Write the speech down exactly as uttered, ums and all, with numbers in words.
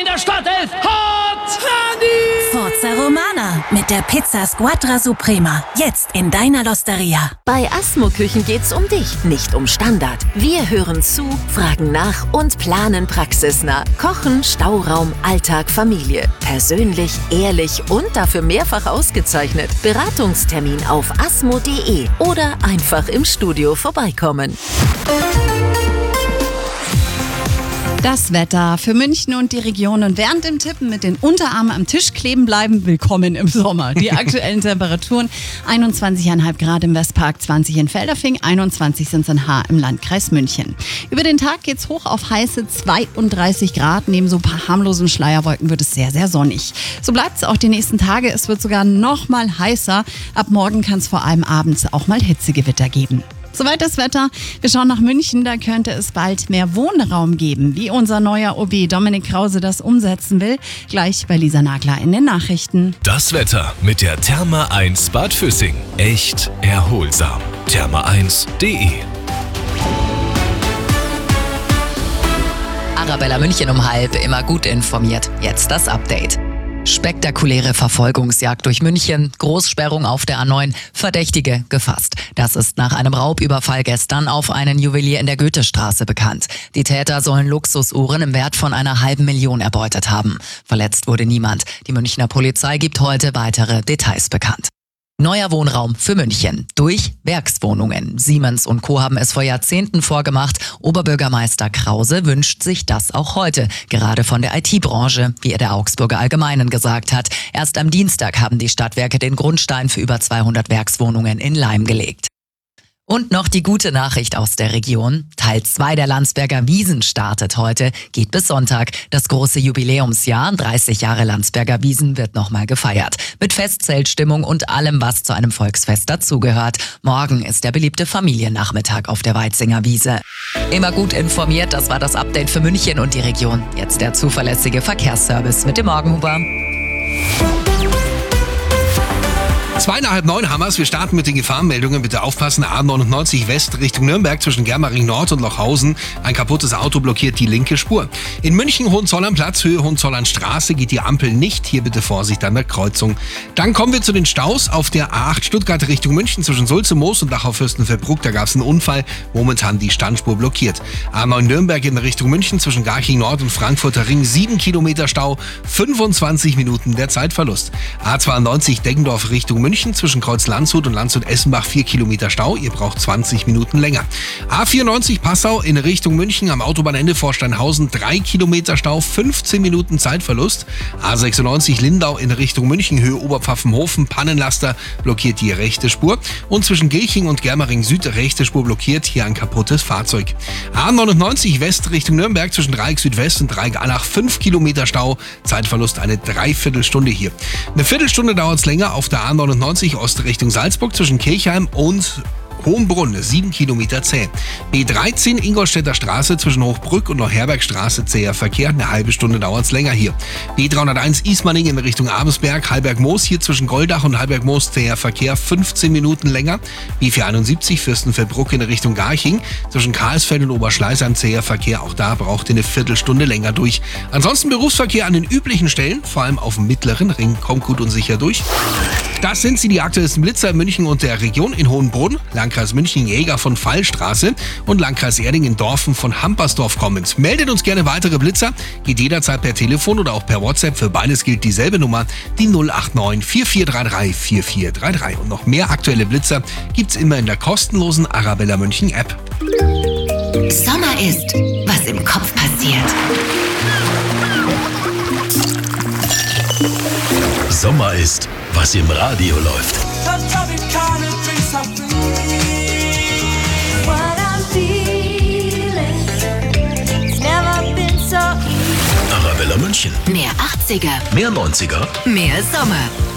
in der Startelf. Hot Honey! Forza Romana mit der Pizza Squadra Suprema. Jetzt in deiner Losteria. Bei Asmo Küchen geht's um dich, nicht um Standard. Wir hören zu, fragen nach und planen praxisnah. Kochen, Stauraum, Alltag, Familie. Persönlich, ehrlich und dafür mehrfach ausgezeichnet. Beratungstermin auf asmo punkt de oder einfach im Studio vorbeikommen. Das Wetter für München und die Region. Und während dem Tippen mit den Unterarmen am Tisch kleben bleiben, willkommen im Sommer. Die aktuellen Temperaturen: einundzwanzig Komma fünf Grad im Westpark, zwanzig in Felderfing, einundzwanzig sind es in Haar im Landkreis München. Über den Tag geht's hoch auf heiße zweiunddreißig Grad. Neben so ein paar harmlosen Schleierwolken wird es sehr, sehr sonnig. So bleibt es auch die nächsten Tage. Es wird sogar noch mal heißer. Ab morgen kann es vor allem abends auch mal Hitzegewitter geben. Soweit das Wetter. Wir schauen nach München, da könnte es bald mehr Wohnraum geben. Wie unser neuer O B Dominik Krause das umsetzen will, gleich bei Lisa Nagler in den Nachrichten. Das Wetter mit der Therma eins Bad Füssing. Echt erholsam. Therma eins punkt de. Arabella München um halb, immer gut informiert. Jetzt das Update. Spektakuläre Verfolgungsjagd durch München, Großsperrung auf der A neun, Verdächtige gefasst. Das ist nach einem Raubüberfall gestern auf einen Juwelier in der Goethestraße bekannt. Die Täter sollen Luxusuhren im Wert von einer halben Million erbeutet haben. Verletzt wurde niemand. Die Münchner Polizei gibt heute weitere Details bekannt. Neuer Wohnraum für München durch Werkswohnungen. Siemens und Co. haben es vor Jahrzehnten vorgemacht. Oberbürgermeister Krause wünscht sich das auch heute, gerade von der I T-Branche, wie er der Augsburger Allgemeinen gesagt hat. Erst am Dienstag haben die Stadtwerke den Grundstein für über zweihundert Werkswohnungen in Leim gelegt. Und noch die gute Nachricht aus der Region. Teil zwei der Landsberger Wiesn startet heute, geht bis Sonntag. Das große Jubiläumsjahr, dreißig Jahre Landsberger Wiesn, wird nochmal gefeiert. Mit Festzeltstimmung und allem, was zu einem Volksfest dazugehört. Morgen ist der beliebte Familiennachmittag auf der Weitzinger Wiese. Immer gut informiert, das war das Update für München und die Region. Jetzt der zuverlässige Verkehrsservice mit dem Morgenhuber. Zwei nach halb neun Hammers. Wir starten mit den Gefahrenmeldungen. Bitte aufpassen. A neunundneunzig West Richtung Nürnberg zwischen Germering Nord und Lochhausen. Ein kaputtes Auto blockiert die linke Spur. In München Hohenzollernplatz, Höhe Hohenzollernstraße geht die Ampel nicht. Hier bitte Vorsicht an der Kreuzung. Dann kommen wir zu den Staus auf der A acht Stuttgart Richtung München zwischen Sulze, Moos und Dachau-Fürstenfeldbruck. Da gab es einen Unfall. Momentan die Standspur blockiert. A neun Nürnberg in Richtung München zwischen Garching Nord und Frankfurter Ring. sieben Kilometer Stau, fünfundzwanzig Minuten der Zeitverlust. A zweiundneunzig Deggendorf Richtung München zwischen Kreuz Landshut und Landshut-Essenbach vier Kilometer Stau. Ihr braucht zwanzig Minuten länger. A vierundneunzig Passau in Richtung München am Autobahnende vor Steinhausen drei Kilometer Stau, fünfzehn Minuten Zeitverlust. A sechsundneunzig Lindau in Richtung München Höhe Oberpfaffenhofen Pannenlaster blockiert die rechte Spur. Und zwischen Gilching und Germering Süd rechte Spur blockiert, hier ein kaputtes Fahrzeug. A neunundneunzig West Richtung Nürnberg zwischen Dreieck Südwest und Dreieck Allach fünf Kilometer Stau. Zeitverlust eine Dreiviertelstunde hier. Eine Viertelstunde dauert es länger auf der A neunundneunzig Ost Richtung Salzburg zwischen Kirchheim und Hohenbrunn, sieben Kilometer zäh. B dreizehn Ingolstädter Straße zwischen Hochbrück und Neuherbergstraße zäher Verkehr. Eine halbe Stunde dauert es länger hier. B dreihunderteins Ismaning in Richtung Abensberg, Hallberg-Moos hier zwischen Goldach und Hallberg-Moos zäher Verkehr, fünfzehn Minuten länger. B vierhunderteinundsiebzig Fürstenfeldbruck in Richtung Garching zwischen Karlsfeld und Oberschleißheim zäher Verkehr. Auch da braucht ihr eine Viertelstunde länger durch. Ansonsten Berufsverkehr an den üblichen Stellen, vor allem auf dem mittleren Ring. Kommt gut und sicher durch. Das sind sie, die aktuellsten Blitzer in München und der Region. In Hohenbrunn, Landkreis München Jäger von Fallstraße und Landkreis Erding in Dorfen von Hampersdorf kommend. Meldet uns gerne weitere Blitzer, geht jederzeit per Telefon oder auch per WhatsApp. Für beides gilt dieselbe Nummer, die null acht neun vier vier drei drei vier vier drei drei. Und noch mehr aktuelle Blitzer gibt's immer in der kostenlosen Arabella München App. Sommer ist, was im Kopf passiert. Sommer ist, was im Radio läuft. Arabella München. Mehr achtziger. Mehr neunziger. Mehr Sommer.